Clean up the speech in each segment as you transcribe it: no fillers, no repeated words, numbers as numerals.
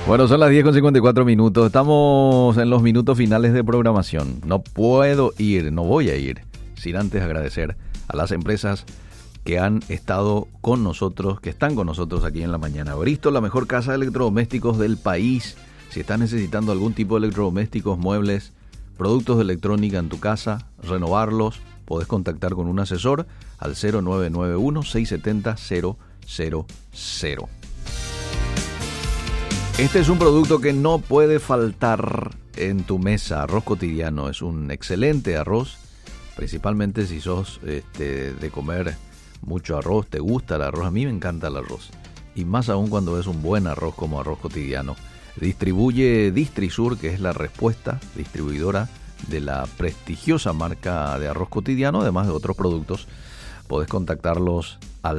Bueno, son las 10:54. Estamos en los minutos finales de programación. No voy a ir sin antes agradecer a las empresas que han estado con nosotros, que están con nosotros aquí en la mañana. Bristol, la mejor casa de electrodomésticos del país. Si estás necesitando algún tipo de electrodomésticos, muebles, productos de electrónica en tu casa, renovarlos, podés contactar con un asesor al 0991-670-000. Este es un producto que no puede faltar en tu mesa. Arroz cotidiano es un excelente arroz, principalmente si sos de comer mucho arroz, te gusta el arroz. A mí me encanta el arroz, y más aún cuando es un buen arroz como Arroz Cotidiano. Distribuye Distrisur, que es la respuesta distribuidora de la prestigiosa marca de Arroz Cotidiano, además de otros productos. Podés contactarlos al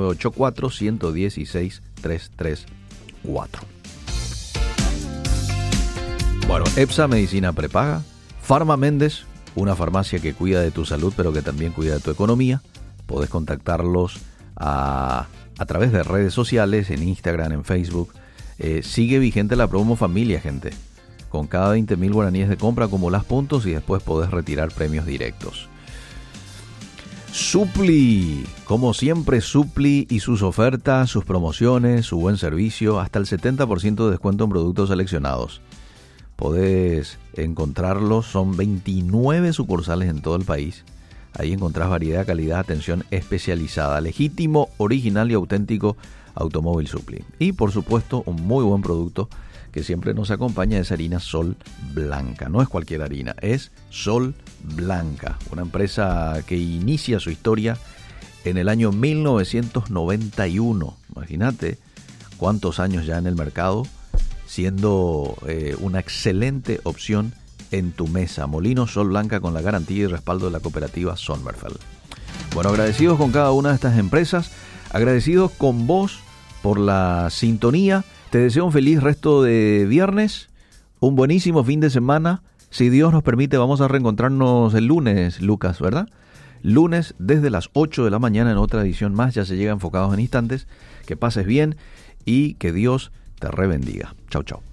0984-116-334. Bueno, EPSA Medicina Prepaga, Farma Méndez, una farmacia que cuida de tu salud pero que también cuida de tu economía. Podés contactarlos a través de redes sociales, en Instagram, en Facebook. Sigue vigente la promo familia, gente. Con cada 20.000 guaraníes de compra acumulás puntos y después podés retirar premios directos. Supli, como siempre, Supli y sus ofertas, sus promociones, su buen servicio, hasta el 70% de descuento en productos seleccionados. Podés encontrarlos, son 29 sucursales en todo el país. Ahí encontrás variedad, calidad, atención especializada, legítimo, original y auténtico Automóvil Supli. Y por supuesto, un muy buen producto que siempre nos acompaña es harina Sol Blanca. No es cualquier harina, es Sol Blanca, una empresa que inicia su historia en el año 1991. Imagínate cuántos años ya en el mercado, siendo una excelente opción en tu mesa. Molino Sol Blanca con la garantía y respaldo de la cooperativa Sommerfeld. Bueno, agradecidos con cada una de estas empresas, agradecidos con vos por la sintonía. Te deseo un feliz resto de viernes, un buenísimo fin de semana. Si Dios nos permite, vamos a reencontrarnos el lunes, Lucas, ¿verdad? Lunes desde las 8 de la mañana en otra edición más. Ya se llega Enfocados en Instantes. Que pases bien y que Dios te rebendiga. Chau, chau.